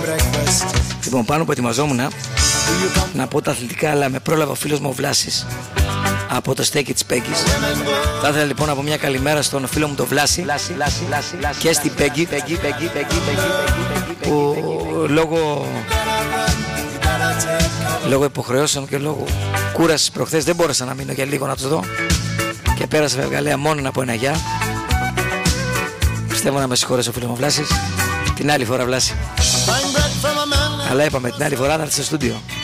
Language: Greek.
Λοιπόν, πάνω που ετοιμαζόμουν να πω τα αθλητικά, αλλά με πρόλαβε ο φίλος μου ο Βλάσης από το στέκι της Πέγκης. Θα ήθελα λοιπόν να πω μια καλημέρα στον φίλο μου το Βλάση και στην Πέγκη που λόγω υποχρεώσεων και λόγω κούρασης προχθές δεν μπόρεσα να μείνω για λίγο να τους δω και πέρασα φευγαλέα μόνο να πω ένα γεια. Πιστεύω να με συγχωρέσει ο φίλος μου Βλάσης. Την άλλη φορά, Βλάση. Αλλά είπαμε την άλλη φορά να έρθει στο στούντιο.